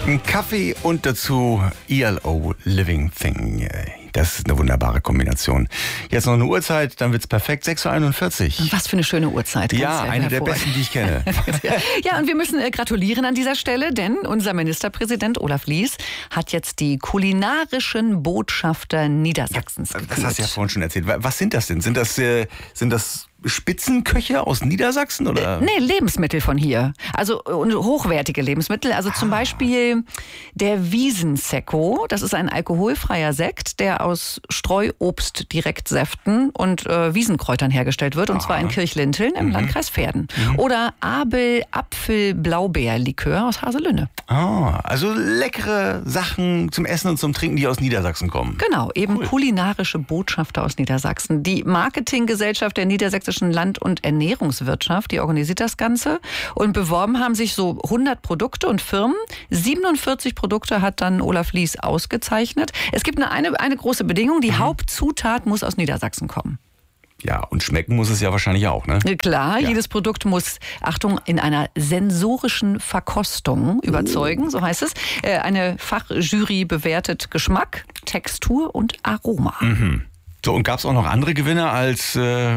Ein Kaffee und dazu ELO Living Thing. Das ist eine wunderbare Kombination. Jetzt noch eine Uhrzeit, dann wird's perfekt. 6.41 Uhr. Was für eine schöne Uhrzeit. Ja, eine der besten, die ich kenne. Ja, und wir müssen gratulieren an dieser Stelle, denn unser Ministerpräsident Olaf Lies hat jetzt die kulinarischen Botschafter Niedersachsens gekürt. Das hast du ja vorhin schon erzählt. Was sind das denn? Sind das Spitzenköche aus Niedersachsen, oder? Nee, Lebensmittel von hier. Also hochwertige Lebensmittel. Also zum Beispiel der Wiesensecco. Das ist ein alkoholfreier Sekt, der aus Streuobst, Direktsäften und Wiesenkräutern hergestellt wird. Und zwar in Kirchlinteln im Landkreis Verden. Oder Abel Apfel-Blaubeer-Likör aus Haselünne. Also leckere Sachen zum Essen und zum Trinken, die aus Niedersachsen kommen. Genau, eben kulinarische Botschafter aus Niedersachsen. Die Marketinggesellschaft der Niedersächsischen Land- und Ernährungswirtschaft, die organisiert das Ganze. Und beworben haben sich so 100 Produkte und Firmen. 47 Produkte hat dann Olaf Lies ausgezeichnet. Es gibt eine große Bedingung, die Hauptzutat muss aus Niedersachsen kommen. Ja, und schmecken muss es ja wahrscheinlich auch, ne? Klar, Ja. jedes Produkt muss, Achtung, in einer sensorischen Verkostung überzeugen, so heißt es. Eine Fachjury bewertet Geschmack, Textur und Aroma. So, und gab's auch noch andere Gewinner als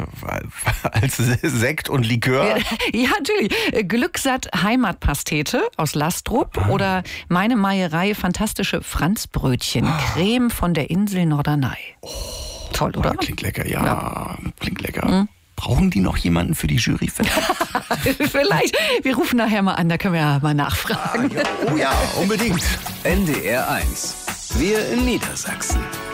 Sekt und Likör? Ja, natürlich. Glücksatt Heimatpastete aus Lastrup oder meine Meierei fantastische Franzbrötchen, Creme von der Insel Norderney. Toll, oder? Klingt lecker, ja. Klingt lecker. Brauchen die noch jemanden für die Jury? Vielleicht. Wir rufen nachher mal an, da können wir ja mal nachfragen. Oh ja, unbedingt. NDR 1. Wir in Niedersachsen.